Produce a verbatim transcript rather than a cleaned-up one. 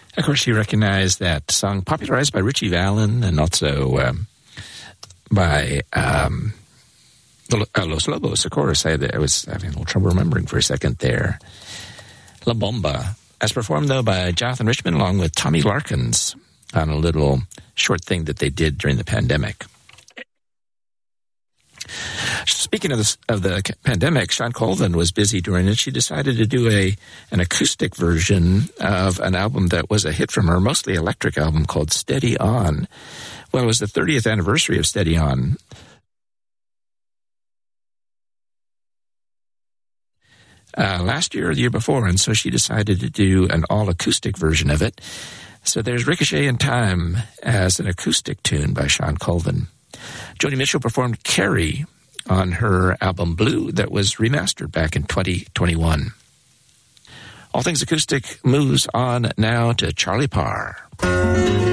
Of course, you recognize that song popularized by Richie Valens and also um, by um, Los Lobos, of course. I, I was having a little trouble remembering for a second there. La Bomba, as performed, though, by Jonathan Richman along with Tommy Larkins on a little short thing that they did during the pandemic. Speaking of, this, of the pandemic, Shawn Colvin was busy during it. She decided to do a an acoustic version of an album that was a hit from her, mostly electric album called Steady On. Well, it was the thirtieth anniversary of Steady On. Uh, last year or the year before, and so she decided to do an all-acoustic version of it. So there's Ricochet in Time as an acoustic tune by Shawn Colvin. Joni Mitchell performed Carrie on her album Blue that was remastered back in twenty twenty-one. All Things Acoustic moves on now to Charlie Parr.